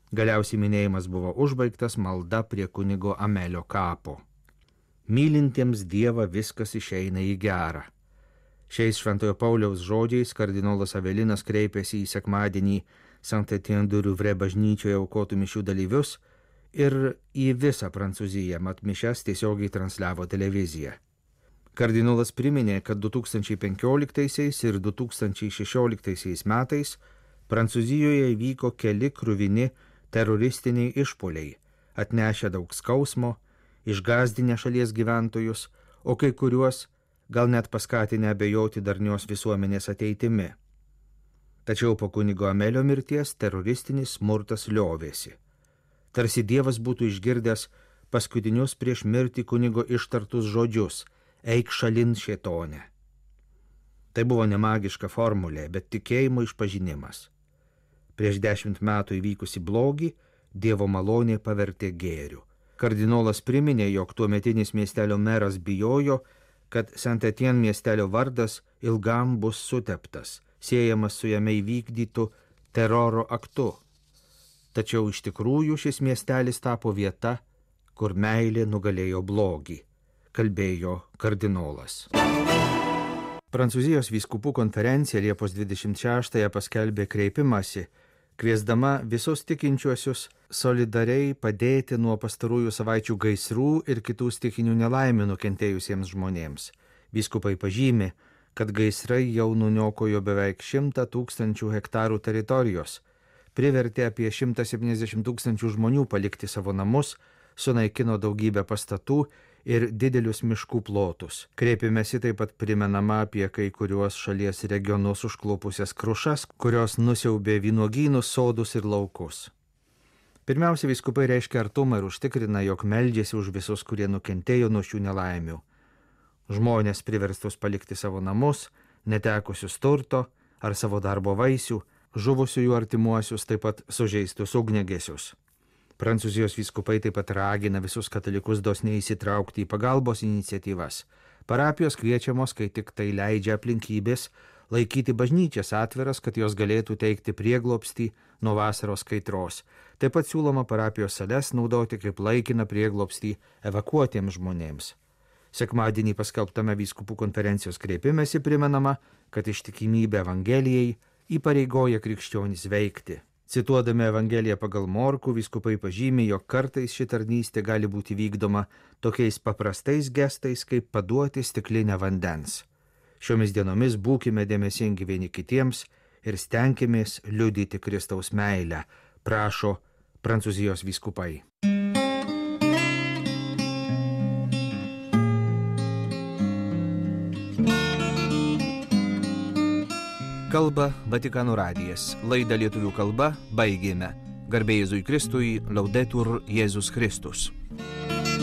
Galiausiai minėjimas buvo užbaigtas malda prie kunigo Amelio kapo. Mylintiems Dievą viskas išeina į gerą. Šiais Šventojo Pauliaus žodžiais kardinolas Avelinas kreipėsi į sekmadienį Saint-Étienne-du-Rouvray bažnyčioje aukotų mišių dalyvius ir į visą Prancūziją, mat mišias tiesiogiai transliavo televizija. Kardinolas priminė, kad 2015 ir 2016 metais Prancūzijoje įvyko keli kruvini teroristiniai išpuoliai, atnešę daug skausmo, išgąsdinę šalies gyventojus, o kai kuriuos gal net paskatinę abejoti darnios visuomenės ateitimi. Tačiau po kunigo Amelio mirties teroristinis smurtas liovėsi. Tarsi Dievas būtų išgirdęs paskutinius prieš mirtį kunigo ištartus žodžius: eik šalin šėtone. Tai buvo ne magiška formulė, bet tikėjimo išpažinimas. Prieš 10 metų įvykusi blogį Dievo malonė pavertė gėriu. Kardinolas priminė, jog tuometinis miestelio meras bijojo, kad Saint-Étienne miestelio vardas ilgam bus suteptas, siejamas su jame įvykdytu teroro aktu. Tačiau iš tikrųjų šis miestelis tapo vieta, kur meilė nugalėjo blogį, kalbėjo kardinolas. Prancūzijos vyskupų konferencija Liepos 26-ąją paskelbė kreipimąsi, kviesdama visus tikinčiuosius solidariai padėti nuo pastarųjų savaičių gaisrų ir kitų stichinių nelaimių nukentėjusiems žmonėms. Vyskupai pažymi, kad gaisrai jau nuniokojo beveik 100 000 hektarų teritorijos, privertė apie 170 000 žmonių palikti savo namus, sunaikino daugybę pastatų ir didelius miškų plotus. Kreipimesi taip pat primenama apie kai kuriuos šalies regionus užklupusias krušas, kurios nusiaubė vynuogynus, sodus ir laukus. Pirmiausia, vyskupai reiškia artumą ir užtikrina, jog meldžiasi už visus, kurie nukentėjo nuo šių nelaimių. Žmonės priverstus palikti savo namus, netekusius turto ar savo darbo vaisių, žuvusiųjų artimuosius, taip pat sužeistus ugniagesius. Prancūzijos vyskupai taip pat ragina visus katalikus dosniai įsitraukti į pagalbos iniciatyvas. Parapijos kviečiamos, kai tik tai leidžia aplinkybės, laikyti bažnyčias atviras, kad jos galėtų teikti prieglobstį nuo vasaros kaitros. Taip pat siūloma parapijos sales naudoti kaip laikiną prieglobstį evakuotiems žmonėms. Sekmadienį paskelbtame vyskupų konferencijos kreipimesi primenama, kad ištikimybė Evangelijai įpareigoja krikščionys veikti. Cituodami Evangeliją pagal Morkų, vyskupai pažymi, jog kartais ši tarnystė gali būti vykdoma tokiais paprastais gestais, kaip paduoti stiklinę vandens. Šiomis dienomis būkime dėmesingi vieni kitiems ir stenkimės liudyti Kristaus meilę, prašo Prancūzijos vyskupai. Kalba Vatikano radijas. Laidą lietuvių kalba baigėme. Garbė Jėzui Kristui, Laudetur Jėzus Kristus.